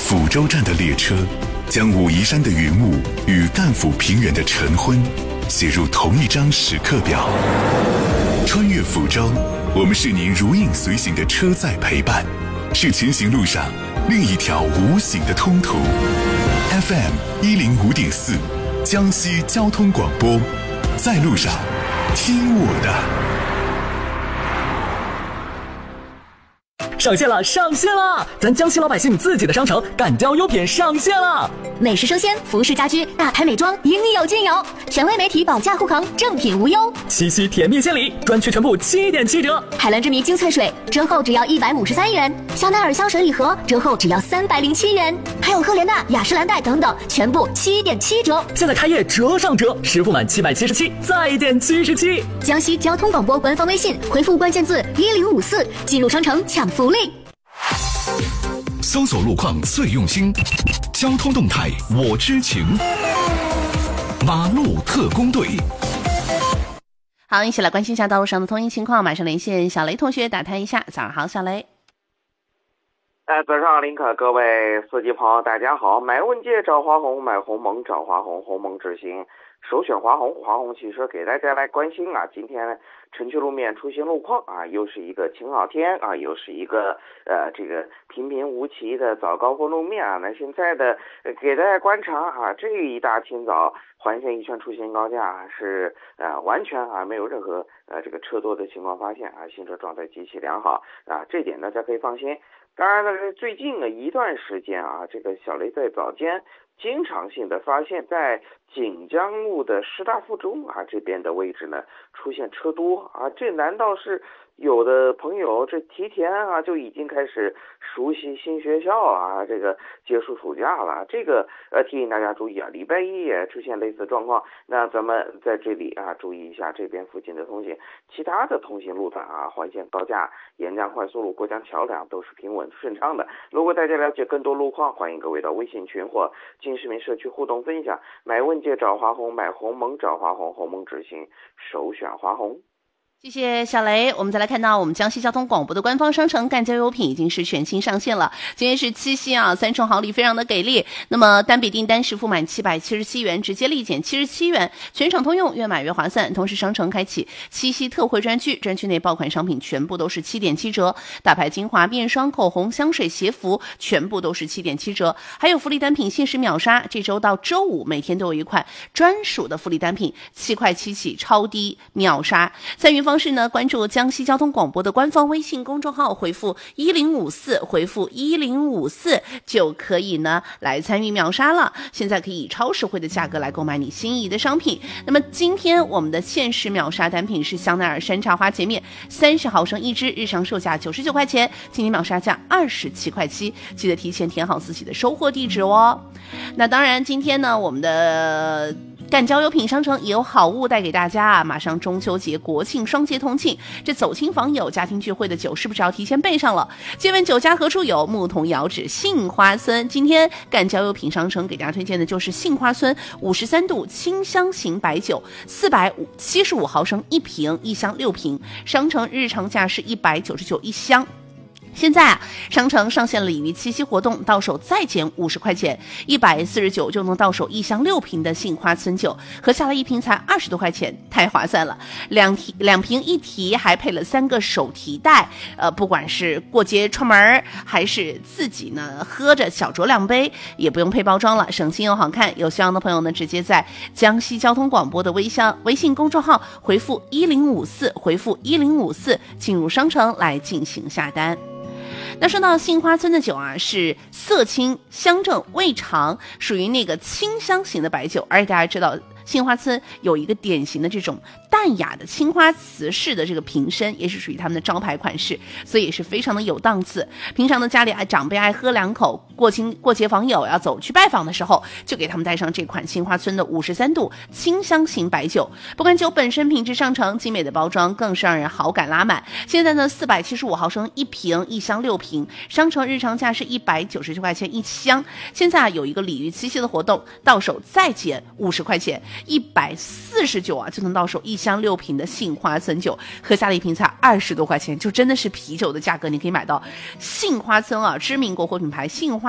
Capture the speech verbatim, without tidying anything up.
抚州站的列车，将武夷山的云雾与赣抚平原的晨昏写入同一张时刻表。穿越抚州，我们是您如影随形的车载陪伴，是前行路上另一条无形的通途。F M 一零五点四，江西交通广播，在路上，听我的。 上线了，上线了！咱江西老百姓自己的商城干雕优品上线了， 美食生鲜、服饰家居、大牌美妆，应有尽有。权威媒体保价护航，正品无忧。 七夕甜蜜献礼，专区全部七点七折。 海蓝之谜精粹水折后只要一百五十三元，香奈儿香水礼盒折后只要三百零七元，还有赫莲娜、雅诗兰黛等等，全部七点七折。 现在开业折上折，实付满七百七十七再减七十七。 江西交通广播官方微信回复关键字一零五四，进入商城抢福利。 搜索路况最用心，交通动态我知情，马路特工队。 好，一起来关心一下道路上的通行情况，马上连线小雷同学打探一下。早上好，小雷。 哎，早上好，林可，各位司机朋友，大家好。买问界找华虹，买鸿蒙找华虹，鸿蒙执行，首选华虹。华虹汽车给大家来关心啊，今天城区路面出行路况啊，又是一个晴好天啊，又是一个呃这个平平无奇的早高峰路面啊。那现在的、呃、给大家观察啊，这一大清早环线一圈出行高架、啊、是呃完全啊没有任何呃这个车多的情况发现啊，行车状态极其良好啊，这点大家可以放心。当然了，最近的一段时间啊，这个小雷在早间经常性的发现，在锦江路的师大附中啊这边的位置呢出现车多啊，这难道是有的朋友这提前啊就已经开始熟悉新学校啊，这个结束暑假了？这个呃提醒大家注意啊，礼拜一也出现类似状况，那咱们在这里啊注意一下这边附近的通行，其他的通行路段啊，环线高架、沿江快速路、过江桥梁都是平稳顺畅的。如果大家了解更多路况，欢迎各位到微信群或金市民社区互动分享。买问界找华虹，买鸿蒙找华虹，鸿蒙执行，首选华虹。 谢谢小雷。我们再来看到我们江西交通广播的官方商城干胶优品已经是全新上线了。今天是七夕啊，三重好礼非常的给力。那么单笔订单实付满七百七十七元，直接立减七十七元，全场通用，越买越划算。同时商城开启七夕特惠专区，专区内爆款商品全部都是七点七折，大牌精华、面霜、口红、香水、鞋服全部都是七点七折，还有福利单品限时秒杀，这周到周五每天都有一款专属的福利单品，七块七起，超低秒杀。参与方式呢，关注江西交通广播的官方微信公众号，回复一零五四，回复一零五四就可以呢来参与秒杀了。现在可以以超实惠的价格来购买你心仪的商品。那么今天我们的限时秒杀单品是香奈儿山茶花洁面，三十毫升一支，日常售价九十九块钱，今天秒杀价二十七块七，记得提前填好自己的收货地址哦。那当然，今天呢，我们的干胶优品商城也有好物带给大家啊！马上中秋节、国庆双节同庆，这走亲访友、家庭聚会的酒是不是要提前备上了？借问酒家何处有？牧童遥指杏花村。今天干胶优品商城给大家推荐的就是杏花村五十三度清香型白酒，四百七十五毫升一瓶，一箱六瓶，商城日常价是一百九十九一箱。现在啊，商城上线了礼仪七夕活动，到手再减五十块钱，一百四十九就能到手一箱六瓶的杏花村酒，合下来一瓶才二十多块钱，太划算了。两提两瓶一提，还配了三个手提袋，呃，不管是过节串门，还是自己呢喝着小酌两杯，也不用配包装了，省心又好看。有需要的朋友呢，直接在江西交通广播的微信微信公众号回复一零五四，回复一零五四进入商城来进行下单。那说到杏花村的酒啊，是色清香正味长，属于那个清香型的白酒，而且大家知道杏花村有一个典型的这种淡雅的青花瓷式的这个瓶身，也是属于他们的招牌款式，所以也是非常的有档次。平常的家里爱长辈爱喝两口，过清过节访友要走去拜访的时候，就给他们带上这款杏花村的五十三度清香型白酒。不管酒本身品质上乘，精美的包装更是让人好感拉满。现在呢，四百七十五毫升一瓶，一箱六瓶，商城日常价是一百九十九块钱一箱。现在啊有一个鲤鱼七夕的活动，到手再减五十块钱。一百四十九啊，就能到手一箱六瓶的杏花村酒，喝下了一瓶才二十多块钱，就真的是啤酒的价格，你可以买到杏花村啊，知名国货品牌杏花